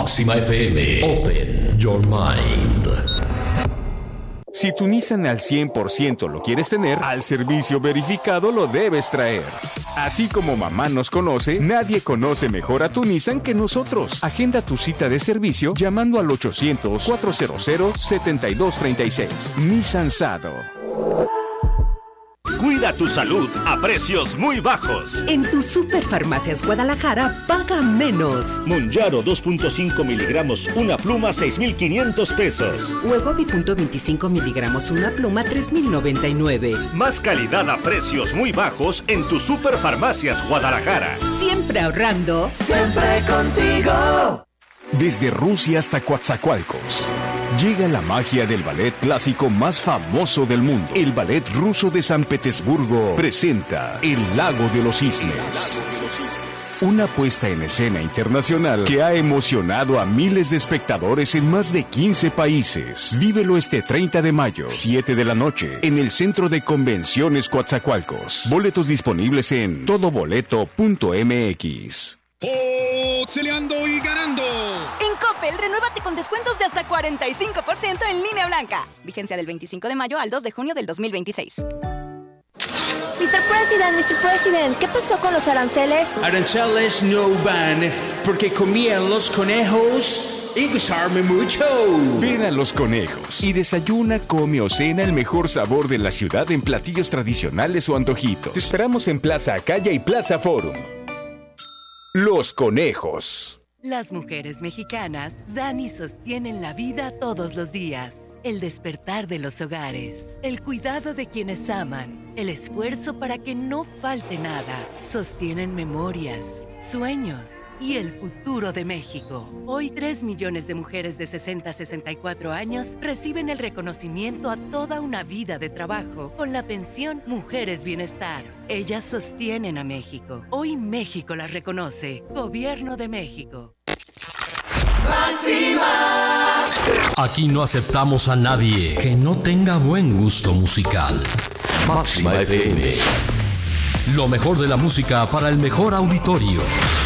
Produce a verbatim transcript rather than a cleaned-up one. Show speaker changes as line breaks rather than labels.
Máxima F M. Open your mind.
Si tu Nissan al cien por ciento lo quieres tener, al servicio verificado lo debes traer. Así como mamá nos conoce, nadie conoce mejor a tu Nissan que nosotros. Agenda tu cita de servicio llamando al ochocientos, cuatrocientos, setenta y dos treinta y seis. Nissan Sado.
Cuida tu salud a precios muy bajos.
En tu Superfarmacias Guadalajara, paga menos.
Monjaro dos punto cinco miligramos, una pluma, seis mil quinientos pesos.
Wegovy punto veinticinco miligramos, una pluma, tres mil noventa y nueve.
Más calidad a precios muy bajos en tu Superfarmacias Guadalajara.
Siempre ahorrando.
Siempre contigo.
Desde Rusia hasta Coatzacoalcos, llega la magia del ballet clásico más famoso del mundo. El Ballet Ruso de San Petersburgo presenta El Lago de los Cisnes. Una puesta en escena internacional que ha emocionado a miles de espectadores en más de quince países. Vívelo este treinta de mayo, siete de la noche, en el Centro de Convenciones Coatzacoalcos. Boletos disponibles en todo boleto punto m x.
Peleando y ganando.
En Coppel, renuévate con descuentos de hasta cuarenta y cinco por ciento en línea blanca. Vigencia del veinticinco de mayo al dos de junio del dos mil veintiséis.
mister President, mister President, ¿qué pasó con los aranceles?
Aranceles no van, porque comían los conejos y gustarme mucho.
Ven a Los Conejos y desayuna, come o cena el mejor sabor de la ciudad en platillos tradicionales o antojitos. Te esperamos en Plaza Acaya y Plaza Forum. Los Conejos.
Las mujeres mexicanas dan y sostienen la vida todos los días. El despertar de los hogares, el cuidado de quienes aman, el esfuerzo para que no falte nada. Sostienen memorias, sueños y el futuro de México. Hoy, tres millones de mujeres de sesenta a sesenta y cuatro años reciben el reconocimiento a toda una vida de trabajo con la pensión Mujeres Bienestar. Ellas sostienen a México. Hoy México las reconoce. Gobierno de México.
¡Máxima! Aquí no aceptamos a nadie que no tenga buen gusto musical. Máxima F M. Lo mejor de la música para el mejor auditorio.